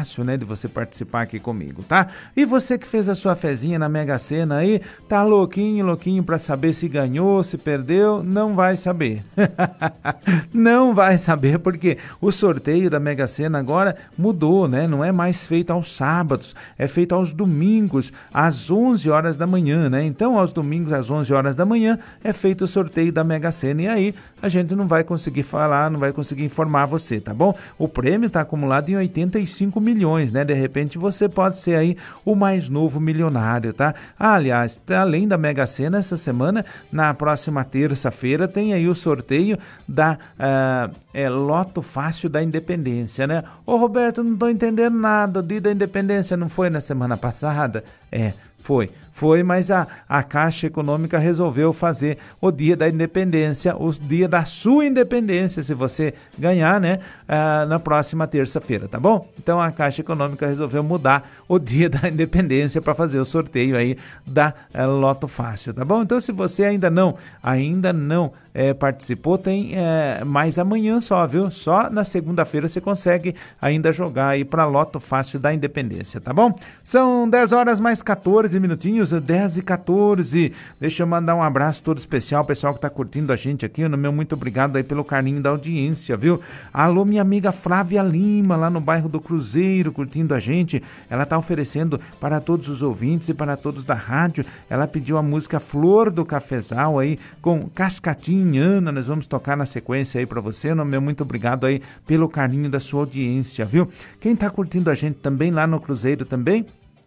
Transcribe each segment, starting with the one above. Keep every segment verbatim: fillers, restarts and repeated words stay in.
fácil, né, de você participar aqui comigo, tá? E você que fez a sua fezinha na Mega Sena aí, tá louquinho, louquinho pra saber se ganhou, se perdeu, não vai saber. Não vai saber, porque o sorteio da Mega Sena agora mudou, né? Não é mais feito aos sábados, é feito aos domingos, às onze horas da manhã, né? Então, aos domingos, às onze horas da manhã, é feito o sorteio da Mega Sena. E aí, a gente não vai conseguir falar, não vai conseguir informar você, tá bom? O prêmio está acumulado em oitenta e cinco milhões, né? De repente, você pode ser aí o mais novo milionário, tá? Ah, aliás, além da Mega Sena, essa semana, na próxima terça-feira, tem aí o sorteio da uh, é, Loto Fácil da Independência, né? Ô, Roberto, não tô entendendo nada, o dia da Independência não foi na semana passada? É, foi. Foi, mas a, a Caixa Econômica resolveu fazer o dia da independência, o dia da sua independência, se você ganhar, né, uh, na próxima terça-feira, tá bom? Então a Caixa Econômica resolveu mudar o dia da independência para fazer o sorteio aí da uh, Loto Fácil, tá bom? Então se você ainda não, ainda não é, participou, tem é, mais amanhã só, viu? Só na segunda-feira você consegue ainda jogar aí para Loto Fácil da Independência, tá bom? São dez horas mais quatorze minutinhos, dez e quatorze. Deixa eu mandar um abraço todo especial, pessoal que tá curtindo a gente aqui, no meu muito obrigado aí pelo carinho da audiência, viu? Alô, minha amiga Flávia Lima, lá no bairro do Cruzeiro, curtindo a gente. Ela tá oferecendo para todos os ouvintes e para todos da rádio. Ela pediu a música Flor do Cafezal aí, com Cascatinha. Ana, nós vamos tocar na sequência aí para você, no meu muito obrigado aí pelo carinho da sua audiência, viu? Quem tá curtindo a gente também lá no Cruzeiro também,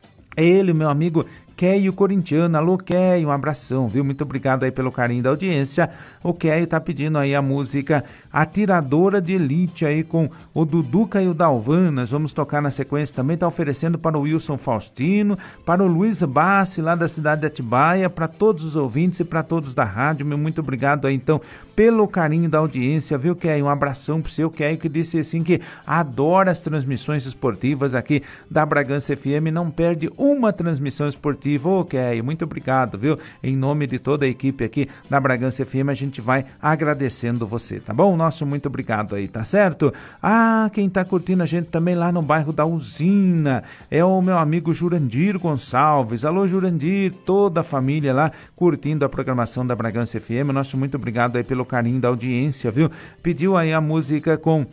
é ele, meu amigo Keio Corintiano. Alô, Keio, um abração, viu? Muito obrigado aí pelo carinho da audiência. O Keio tá pedindo aí a música Atiradora de Elite aí com o Duduca e o Dalvan. Nós vamos tocar na sequência também. Tá oferecendo para o Wilson Faustino, para o Luiz Bassi, lá da cidade de Atibaia, para todos os ouvintes e para todos da rádio. Meu muito obrigado aí, então, pelo carinho da audiência, viu, Keio? Um abração pro seu Keio, que disse assim que adora as transmissões esportivas aqui da Bragança F M, não perde uma transmissão esportiva. Ô, Keio, muito obrigado, viu? Em nome de toda a equipe aqui da Bragança F M, a gente vai agradecendo você, tá bom? Nosso muito obrigado aí, tá certo? Ah, quem tá curtindo a gente também lá no bairro da Usina é o meu amigo Jurandir Gonçalves. Alô, Jurandir, toda a família lá curtindo a programação da Bragança F M. Nosso muito obrigado aí pelo carinho da audiência, viu? Pediu aí a música com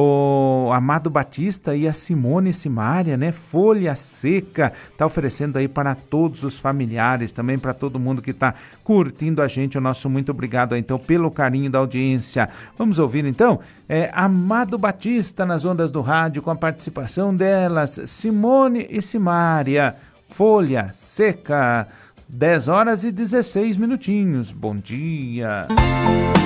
o Amado Batista e a Simone Simária, né? Folha Seca, tá oferecendo aí para todos os familiares, também para todo mundo que tá curtindo a gente. O nosso muito obrigado aí, então, pelo carinho da audiência. Vamos ouvir então é, Amado Batista nas ondas do rádio, com a participação delas, Simone e Simária, Folha Seca. dez horas e dezesseis minutinhos. Bom dia.